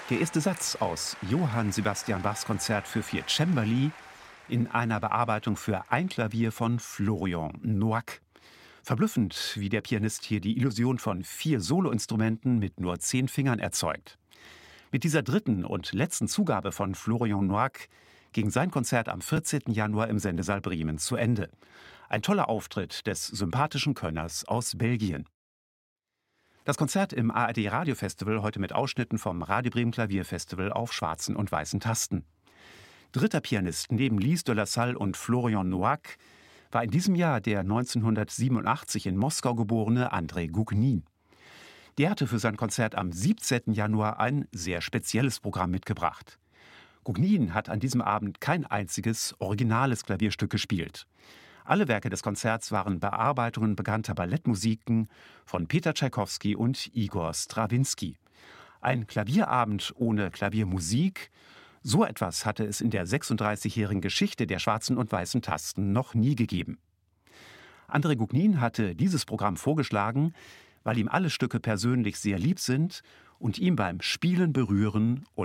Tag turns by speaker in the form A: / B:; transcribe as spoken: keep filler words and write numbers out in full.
A: Der erste Satz aus Johann Sebastian Bachs Konzert für vier Cembali in einer Bearbeitung für ein Klavier von Florian Noack. Verblüffend, wie der Pianist hier die Illusion von vier Soloinstrumenten mit nur zehn Fingern erzeugt. Mit dieser dritten und letzten Zugabe von Florian Noack ging sein Konzert am vierzehnten Januar im Sendesaal Bremen zu Ende. Ein toller Auftritt des sympathischen Könners aus Belgien. Das Konzert im A R D Radiofestival heute mit Ausschnitten vom Radio Bremen Klavierfestival auf schwarzen und weißen Tasten. Dritter Pianist neben Lys de la Salle und Florian Noack war in diesem Jahr der neunzehnhundertsiebenundachtzig in Moskau geborene Andrei Gougnin. Der hatte für sein Konzert am siebzehnten Januar ein sehr spezielles Programm mitgebracht. Gougnin hat an diesem Abend kein einziges originales Klavierstück gespielt. Alle Werke des Konzerts waren Bearbeitungen bekannter Ballettmusiken von Peter Tschaikowski und Igor Strawinski. Ein Klavierabend ohne Klaviermusik, so etwas hatte es in der sechsunddreißigjährigen Geschichte der schwarzen und weißen Tasten noch nie gegeben. Andrei Gougnin hatte dieses Programm vorgeschlagen, weil ihm alle Stücke persönlich sehr lieb sind und ihm beim Spielen berühren und